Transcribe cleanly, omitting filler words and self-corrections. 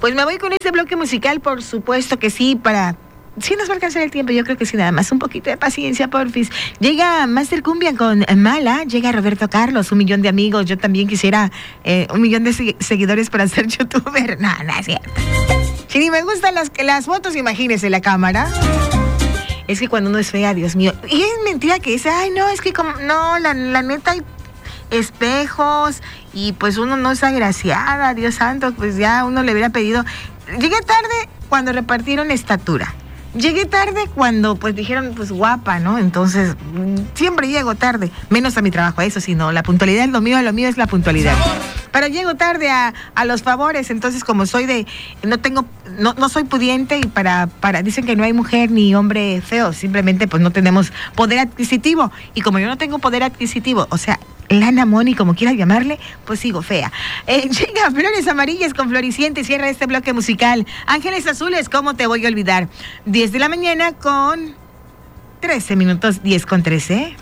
Pues me voy con este bloque musical, por supuesto que sí, sí nos va a alcanzar el tiempo, yo creo que sí, nada más un poquito de paciencia, porfis. Llega Master Cumbia con Mala, llega Roberto Carlos, 1 millón de amigos, yo también quisiera 1 millón de seguidores para ser youtuber. No, no es cierto. Si ni me gustan las fotos, imagínese la cámara. Es que cuando uno es fea, Dios mío, y es mentira que dice, ay no, es que como, no, la neta hay espejos y pues uno no es agraciada, Dios santo, pues ya uno le hubiera pedido. Llegué tarde cuando repartieron estatura. Llegué tarde cuando pues dijeron pues guapa, ¿no? Entonces siempre llego tarde, menos a mi trabajo, eso sí, no, la puntualidad es lo mío es la puntualidad. Pero llego tarde a los favores, entonces como soy no soy pudiente y dicen que no hay mujer ni hombre feo, simplemente pues no tenemos poder adquisitivo. Y como yo no tengo poder adquisitivo, o sea, lana money, como quieras llamarle, pues sigo fea. Llega Flores Amarillas con Floriciente, cierra este bloque musical. Ángeles Azules, ¿cómo te voy a olvidar? 10 de la mañana con 13 minutos, 10 con 13.